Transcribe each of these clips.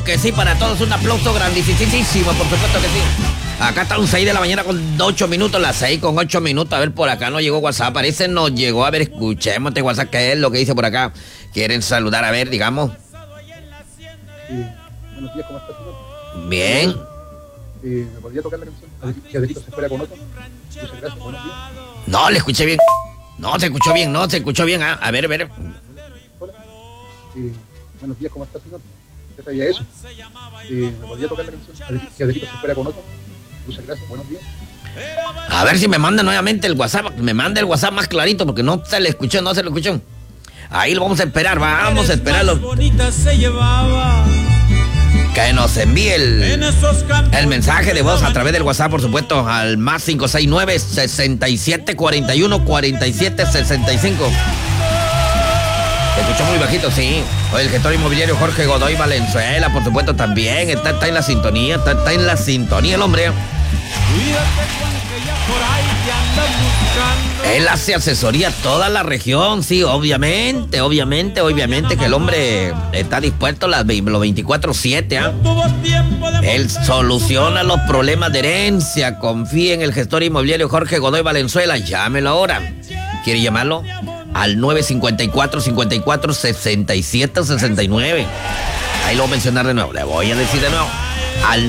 que sí, para todos un aplauso grandísimo, por supuesto que sí. Acá está un 6 de la mañana con 8 minutos, las 6 con 8 minutos. A ver, por acá no llegó WhatsApp, parece nos llegó. A ver, escuchemos este WhatsApp, ¿qué es lo que dice por acá? ¿Quieren saludar? A ver, digamos. Sí. Buenos días, ¿cómo estás, señor? Bien. ¿Me podría tocar la canción? Que Adelito se fuera con otro. Muchas gracias, buenos días. No, le escuché bien. No, se escuchó bien. A ver. Hola. Buenos días, ¿cómo estás, señor? ¿Qué sabía eso? ¿Me podría tocar la canción? Que Adelito se fuera con otro. Muchas gracias, buenos días. A ver si me manda nuevamente el WhatsApp, me el WhatsApp más clarito, porque no se le escuchó. Ahí lo vamos a esperar, vamos a esperarlo. Que nos envíe el mensaje de voz a través del WhatsApp, por supuesto, al más 569-6741-4765. Se escuchó muy bajito, sí. Oye, el gestor inmobiliario Jorge Godoy Valenzuela, por supuesto, también está en la sintonía, está en la sintonía el hombre. Él hace asesoría a toda la región, sí, obviamente que el hombre está dispuesto los 24/7, ¿eh? Él soluciona los problemas de herencia. Confía en el gestor inmobiliario Jorge Godoy Valenzuela. Llámelo ahora. ¿Quiere llamarlo? Al 954-54-6769. Ahí lo voy a mencionar de nuevo. Le voy a decir de nuevo. Al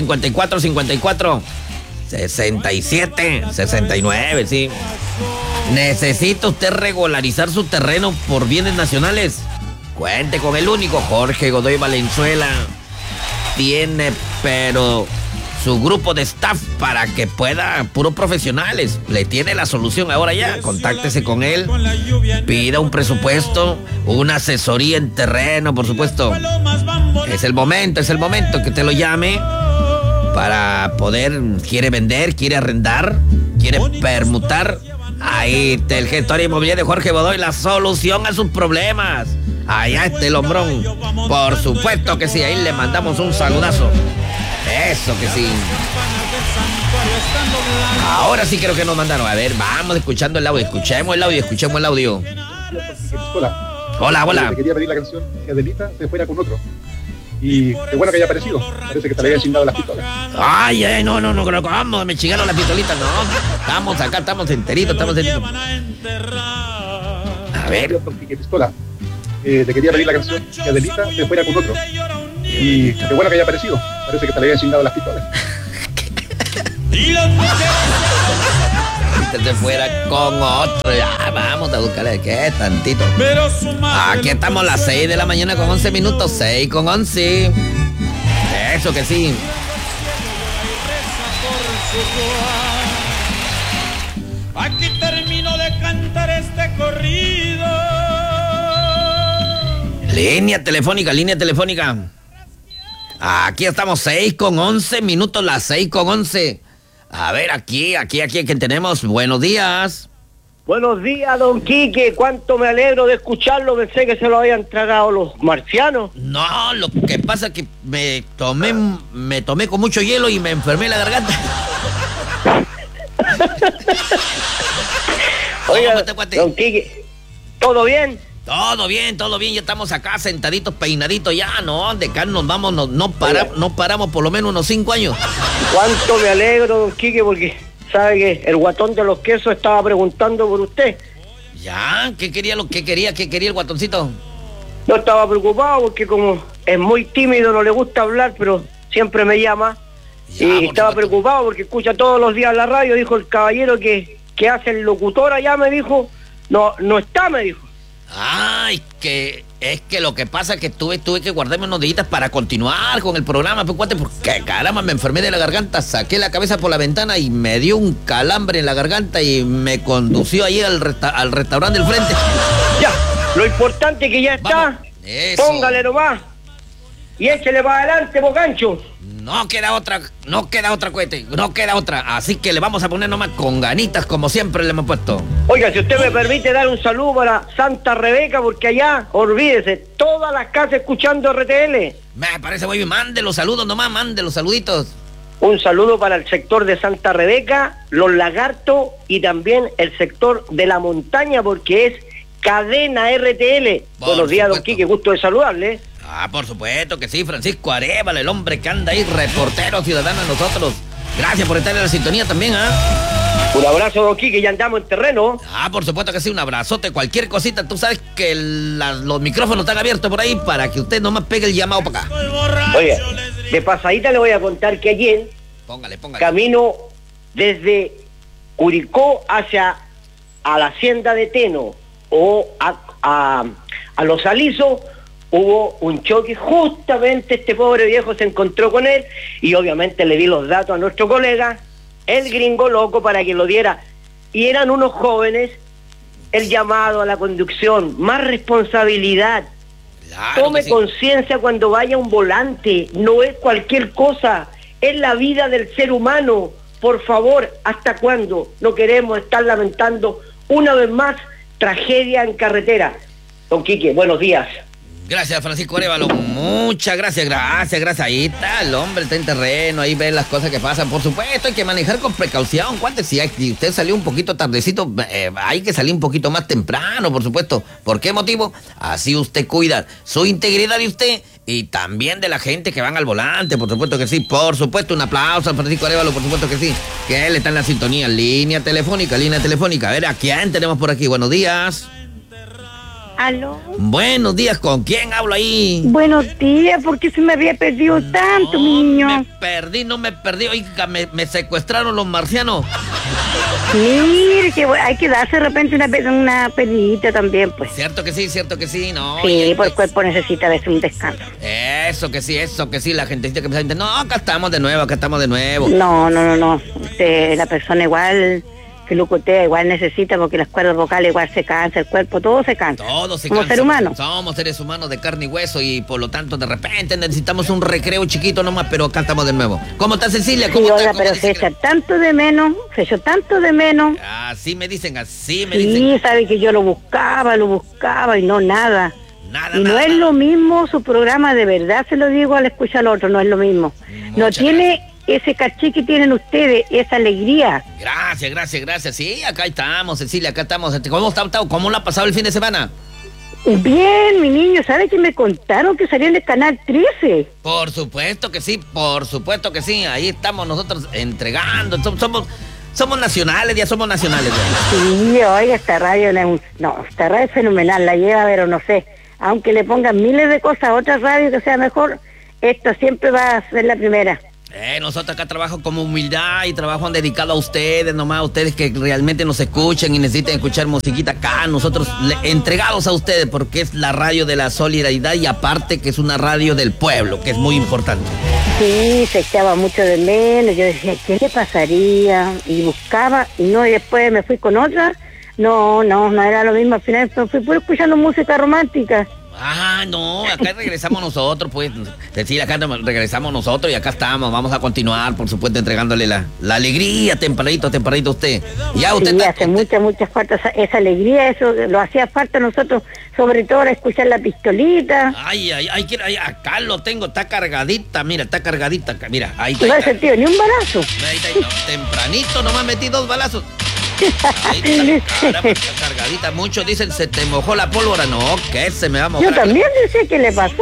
954-54-6769, sí. ¿Necesita usted regularizar su terreno por bienes nacionales? Cuente con el único Jorge Godoy Valenzuela. Tiene, pero su grupo de staff para que pueda, puros profesionales. Le tiene la solución ahora ya. Contáctese con él. Pida un presupuesto, una asesoría en terreno, por supuesto. Es el momento que te lo llame para poder, quiere vender, quiere arrendar, quiere permutar. Ahí está el gestor inmobiliario Jorge Godoy, la solución a sus problemas. Allá está el hombrón. Por supuesto que sí, ahí le mandamos un saludazo. Eso que sí. Ahora sí creo que nos mandaron. A ver, vamos escuchando el audio. Escuchemos el audio. Hola. Te quería pedir la canción que Adelita se fuera con otro. Y qué bueno que haya aparecido. Parece que te le habían chingado las pistolas. Ay, no, vamos, me chingaron las pistolitas, no. Estamos acá, estamos enteritos. A ver. Pistola. Te quería pedir la canción que Adelita se fuera con otro. Y qué bueno que haya aparecido. Parece que te le habían chingado las pistolas. Se fuera con otro. Ya, vamos a buscarle qué tantito. Aquí estamos a las 6 de la mañana con 11 minutos. 6 con 11. Eso que sí. Aquí termino de cantar este corrido. Línea telefónica. Aquí estamos 6 con 11 minutos, las 6 con 11. A ver, aquí, que tenemos. Buenos días. Buenos días, don Quique. Cuánto me alegro de escucharlo. Pensé que se lo habían tragado los marcianos. No, lo que pasa es que me tomé con mucho hielo y me enfermé la garganta. Oiga, don Quique, ¿todo bien? Todo bien, ya estamos acá sentaditos, peinaditos, ya, no, de acá nos vamos, no paramos por lo menos unos 5 años. Cuánto me alegro, don Quique, porque sabe que el guatón de los quesos estaba preguntando por usted. Ya, ¿qué quería el guatoncito? No estaba preocupado porque como es muy tímido, no le gusta hablar, pero siempre me llama. Ya, y estaba preocupado porque escucha todos los días la radio, dijo el caballero que hace el locutor allá, me dijo, no está, me dijo. Ay, es que lo que pasa es que tuve que guardarme unos días para continuar con el programa, pues cuate, porque caramba, me enfermé de la garganta, saqué la cabeza por la ventana y me dio un calambre en la garganta y me condució ahí al restaurante del frente. Ya, lo importante es que ya está. Eso. Póngale nomás. Y échele para adelante, bocancho. No queda otra, cohete, no queda otra. Así que le vamos a poner nomás con ganitas, como siempre le hemos puesto. Oiga, si usted me permite dar un saludo para Santa Rebeca, porque allá, olvídese, todas las casas escuchando RTL. Me parece muy bien, mande los saludos nomás, mande los saluditos. Un saludo para el sector de Santa Rebeca, Los Lagartos y también el sector de la montaña, porque es cadena RTL. Buenos días, don Quique, gusto de saludarle. Ah, por supuesto que sí, Francisco Arévalo, el hombre que anda ahí, reportero ciudadano de nosotros. Gracias por estar en la sintonía también, ¿ah? Un abrazo, don Quique, ya andamos en terreno. Ah, por supuesto que sí, un abrazote, cualquier cosita. Tú sabes que los micrófonos están abiertos por ahí para que usted nomás pegue el llamado para acá. Oye, de pasadita le voy a contar que ayer, Póngale. camino desde Curicó hacia a la hacienda de Teno o a Los Alisos, hubo un choque. Justamente este pobre viejo se encontró con él y obviamente le di los datos a nuestro colega, el gringo loco, para que lo diera. Y eran unos jóvenes. El llamado a la conducción, más responsabilidad. Claro, Tome sí. conciencia cuando vaya a un volante, no es cualquier cosa, es la vida del ser humano. Por favor, ¿hasta cuándo no queremos estar lamentando una vez más tragedia en carretera? Don Quique, buenos días. Gracias, Francisco Arévalo. Muchas gracias. Ahí está el hombre, está en terreno, ahí ve las cosas que pasan. Por supuesto, hay que manejar con precaución. ¿Cuál decía? Si usted salió un poquito tardecito, hay que salir un poquito más temprano, por supuesto. ¿Por qué motivo? Así usted cuida su integridad de usted y también de la gente que van al volante, por supuesto que sí. Por supuesto, un aplauso a Francisco Arévalo, por supuesto que sí. Que él está en la sintonía. Línea telefónica. A ver, ¿a quién tenemos por aquí? Buenos días. ¿Aló? Buenos días, ¿con quién hablo ahí? Buenos días, ¿por qué se me había perdido tanto, mi niño? No me perdí, oiga, me secuestraron los marcianos. Mire, que hay que darse de repente una pedidita también, pues. Cierto que sí, no. Sí, por el cuerpo necesita a veces un descanso. Eso que sí, la gentecita que me dice, no, acá estamos de nuevo. No. Usted, la persona igual que locutea, igual necesita, porque las cuerdas vocales igual se cansa, el cuerpo, todo se cansa. Como ser humano. Somos seres humanos de carne y hueso y por lo tanto de repente necesitamos un recreo chiquito nomás, pero acá estamos de nuevo. ¿Cómo está Cecilia? Sí, oiga, pero se echa tanto de menos, Así me dicen. Sí, sabe que yo lo buscaba y no, nada. No es lo mismo su programa, de verdad se lo digo al escuchar al otro, no es lo mismo. No tiene ese caché que tienen ustedes, esa alegría. Gracias. Sí, acá estamos, Cecilia, acá estamos. ¿Cómo lo ha pasado el fin de semana? Bien, mi niño, ¿sabe que me contaron que salió en el canal 13? Por supuesto que sí. Ahí estamos nosotros entregando. Somos nacionales, ya. Sí, oiga, esta radio es fenomenal, la lleva, pero no sé, aunque le pongan miles de cosas a otra radio que sea mejor, esta siempre va a ser la primera. Nosotros acá trabajo como humildad y trabajo dedicado a ustedes, nomás a ustedes que realmente nos escuchan y necesitan escuchar musiquita acá, nosotros entregados a ustedes, porque es la radio de la solidaridad y aparte que es una radio del pueblo, que es muy importante. Sí, se echaba mucho de menos, yo decía, ¿qué le pasaría? Y buscaba, y después me fui con otra, no era lo mismo, al final fui puro escuchando música romántica. No, acá regresamos nosotros, pues. Sí, acá regresamos nosotros y acá estamos. Vamos a continuar, por supuesto, entregándole la alegría tempranito a usted. Ya usted sí, hace mucha falta esa alegría, eso lo hacía falta a nosotros, sobre todo a escuchar la pistolita. Acá lo tengo, está cargadita, mira, ahí está. No he sentido ni un balazo. Ahí está, tempranito nomás metí 2 balazos. Ahí está, cargadita. Muchos dicen, se te mojó la pólvora. No, que se me va a mojar. Yo también decía, ¿qué le pasó?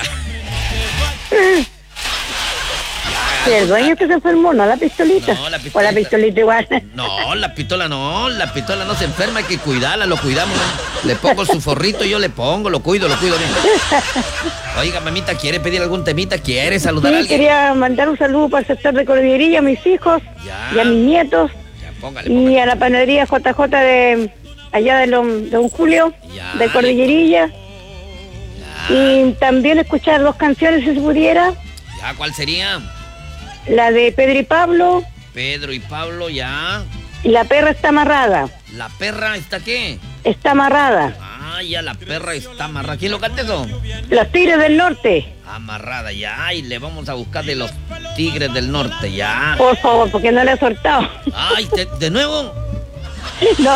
El dueño que se enfermó, no la pistolita. No, la pistolita. O la pistolita igual. No, la pistola no se enferma, hay que cuidarla, lo cuidamos. Le pongo su forrito, yo le pongo, lo cuido bien. Oiga, mamita, ¿quiere pedir algún temita? ¿Quiere saludar a alguien? Quería mandar un saludo para el sector de Cordillería a mis hijos y a mis nietos. Póngale. Y a la panadería JJ de allá de Don Julio, de Cordillerilla. Y también escuchar 2 canciones si se pudiera. ¿Cuál sería? La de Pedro y Pablo. Pedro y Pablo, ya. Y La perra está amarrada. ¿La perra está qué? Está amarrada. La perra está amarrada. ¿Quién lo canta eso? Los Tigres del Norte. Amarrada, ya. Y le vamos a buscar de los Tigres del Norte, ya. Por favor, porque no le he soltado. ¿De nuevo? No.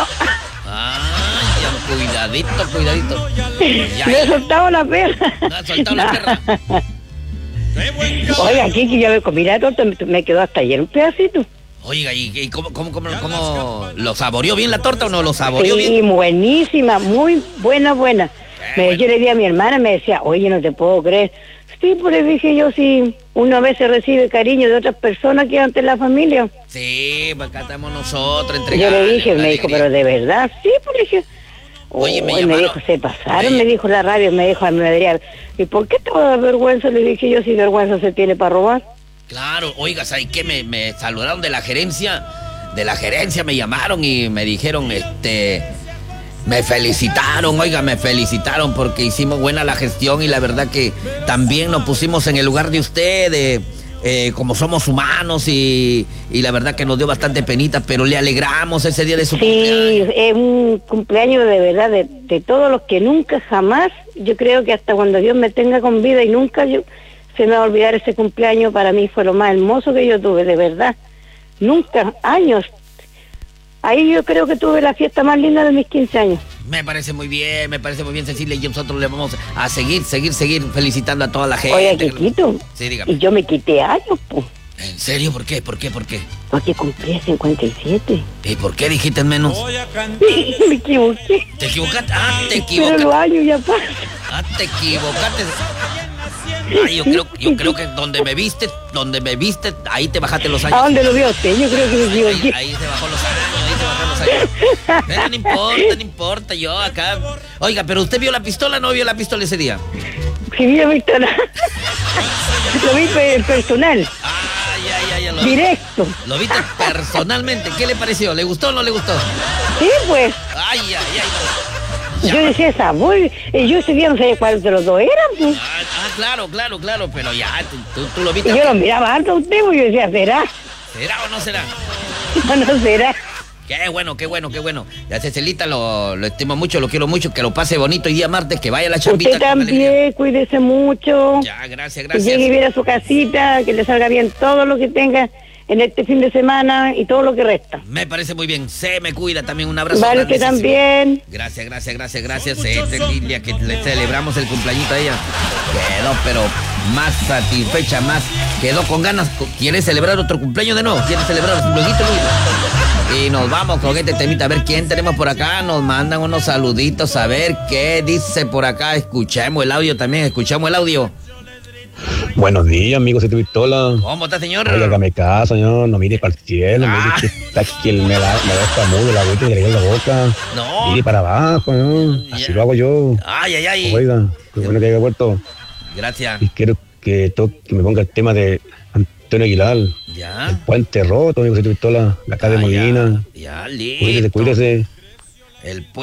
Cuidadito. Le he soltado la perra. ¿No ha soltado la perra? Oiga, aquí que yo me comí la torta, me quedó hasta ayer un pedacito. Oiga, ¿y cómo lo saboreó bien la torta o no lo saboreó bien? Sí, buenísima, muy buena. Yo le di a mi hermana, me decía, oye, no te puedo creer. Sí, pues le dije yo, sí, uno a veces recibe cariño de otras personas que antes la familia. Sí, pues acá estamos nosotros Yo le dije, me dijo, pero de verdad, sí, pues le dije. Oye, me dijo, se pasaron, me dijo la radio, me dijo, me diría, ¿y por qué te va a dar vergüenza? Le dije yo, si vergüenza se tiene para robar. Claro, oiga, ¿sabes qué? Me saludaron de la gerencia me llamaron y me dijeron, me felicitaron, oiga, me felicitaron porque hicimos buena la gestión y la verdad que también nos pusimos en el lugar de usted, como somos humanos y la verdad que nos dio bastante penita, pero le alegramos ese día de su cumpleaños. Sí, es un cumpleaños de verdad, de todos los que nunca jamás, yo creo que hasta cuando Dios me tenga con vida y nunca se me va a olvidar ese cumpleaños, para mí fue lo más hermoso que yo tuve, de verdad. Nunca, años. Ahí yo creo que tuve la fiesta más linda de mis 15 años. Me parece muy bien, Cecilia, y nosotros le vamos a seguir felicitando a toda la gente. Oye, Quiquito, sí, dígame. Y yo me quité años, pues. ¿En serio? ¿Por qué? Porque cumplí 57. ¿Y por qué dijiste menos? Me equivoqué. ¿Te equivocaste? Te equivocaste. Pero los años ya pasan. Te equivocaste. Yo creo que donde me viste, ahí te bajaste los años. ¿A dónde lo vio usted? Yo creo que me equivoqué. Ahí se bajó los años, Pero no importa, yo acá. Oiga, pero ¿usted vio la pistola o no vio la pistola ese día? Sí, vi la pistola. Lo vi personal. Ya. Directo. Lo viste personalmente. ¿Qué le pareció? ¿Le gustó o no le gustó? Sí, pues. Ay. Yo decía esa voz, yo ese día no sabía cuál de los dos eran, pues. Claro, pero ya, tú lo viste. Y yo lo miraba alto a usted, pues yo decía, ¿será? ¿Será o no será? No será. Qué bueno. Ya Cecilita lo estimo mucho, lo quiero mucho, que lo pase bonito el día martes, que vaya a la chambita. Usted también, cuídese mucho. Ya, gracias. Que llegue bien a su casita, que le salga bien todo lo que tenga en este fin de semana y todo lo que resta. Me parece muy bien, se me cuida también, un abrazo. Vale, que también. Gracias, Cecilia, que le celebramos el cumpleañito a ella. Quedó, pero más satisfecha, quedó con ganas. ¿Quiere celebrar otro cumpleaños de nuevo? ¿Quiere celebrar luego? Y nos vamos con este temita, a ver quién tenemos por acá. Nos mandan unos saluditos, a ver qué dice por acá. Escuchemos el audio. Buenos días, amigos de tu pistola. ¿Cómo está, señor? Oiga, hágame caso, señor. No mire para el cielo. Mire que me da esta mudo, la agüita y le la boca. No. Mire para abajo, señor. Así lo hago yo. Ay. Oiga, qué bueno que haya vuelto. Gracias. Y quiero que me ponga el tema de Antonio Aguilar. Ya. El puente roto, amigos de tu pistola. La calle de Molina. Ya, listo. Cuídese. El